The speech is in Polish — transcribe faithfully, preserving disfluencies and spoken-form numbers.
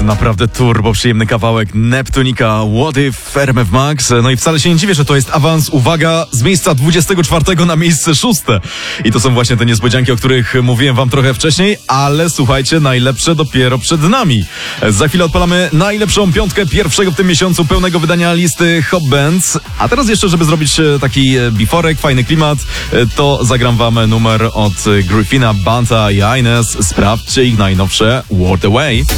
naprawdę turbo przyjemny kawałek Neptunika, What If, R M F Max. No i wcale się nie dziwię, że to jest awans, uwaga, z miejsca dwudziestego czwartego na miejsce szóste. I to są właśnie te niespodzianki, o których mówiłem wam trochę wcześniej, ale słuchajcie, najlepsze dopiero przed nami. Za chwilę odpalamy najlepszą piątkę pierwszego w tym miesiącu pełnego wydania listy Hot Bands. A teraz jeszcze, żeby zrobić taki biforek, fajny klimat, to zagram wam numer od Gryffina, Banta i Ines. Sprawdźcie ich najnowsze World Away.